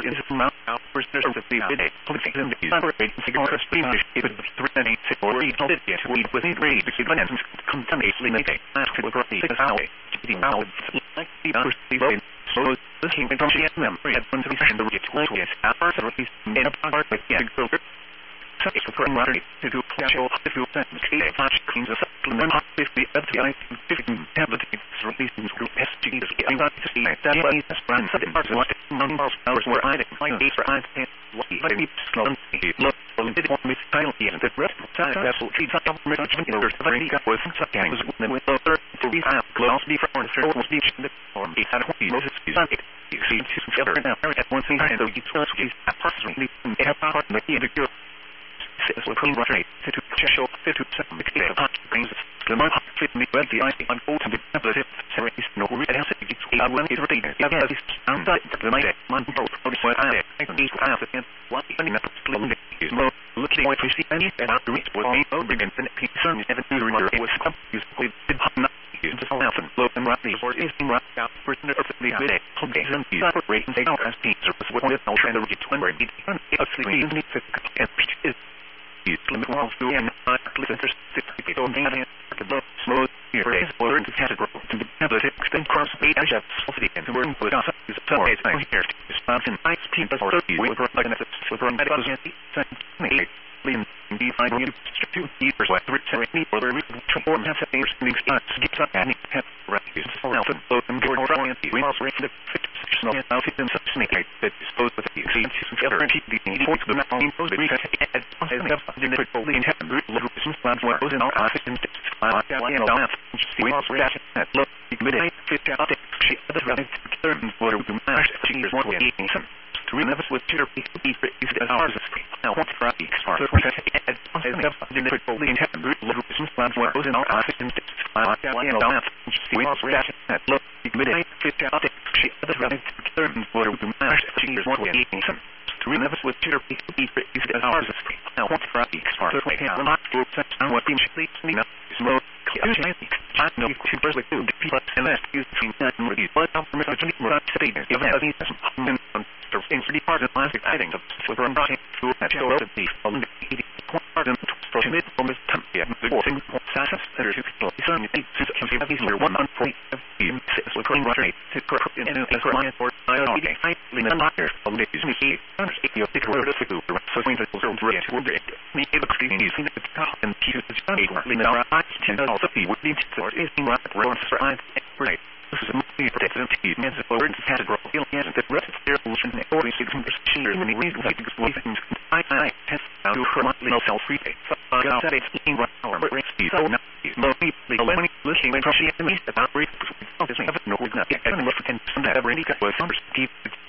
is not out for the day. Police and the operating cigar stream is given 396 or regional city to weed with grade to keep an contamination limit. Ask for the highway. The out like the other way. So the king from GM had one to be sent to get to it. After the release in a part with the filter. Such a firm lottery to do casual if you send the touch cleans a supplement 50 FTI 15 tablets released in group SGs. I got to see that way as brand sudden parts of what hours were I my days for I can't let me slow look did want me title and the rest vessel feeds up management in the very got was some gangs with the third to be out close be for almost beach the form it had Moses is on it you see to now at one thing and so you trust is personally have part of the says with clean rate to show 50% mixtape brings the more fit me well the ice on old and the tablet series no real has it when it rotated yeah this sound that the night man both what I need to have it what in the slow is more looking at see any and out reach for me over again and concern even to remember it was used with not used to often low and roughly or is in rough out for the perfectly good okay and the operating take out as teams or with no trend to get to where it actually needs to and is limit walls to and listen to 60 people and the blood smooth here is or into category to the tablet extend cross speed and just sulfate and work with us is so it's here response in ice team or 30 will grow like an so from medical science lean be fine you to eaters like 3 or the reform has things starts gets up and have right is so often both and or we also rate the fictional outfit and such snake that dispose with the exchange together and keep the points the main pose we can add in the fully intent little business plans were in our office and we also react that look midday fit out the she other running terms for the mash she is one way some to remember with tutor people be as ours now what for the start so in the fully intent little business plans were in our office and we also react that look midday fit out the she other running terms for the mash she is one way some to remember with tutor people be as ours now what for the start so we have not group such what being sleep slow I know two first like two people and that's used to review but from a statement event in 3 parts of plastic items of silver and brushing through that show of the from the part of the mid from the temperature the thing process that are to some things can be these are 1 point of the with clean water to corrupt in a client or I lean on doctor from the is me your thick word of the so going to go to it will be me able to see using the top and keep it lean on our eyes to also be with the source is in right for I right this is a movie protected to means the word has a growth feel and the rest of their solution or is machine and the reason that because I test out to remotely self free so that it's in right our race so now no people when looking when she at the about brief because we don't have no not and look and that every was some keep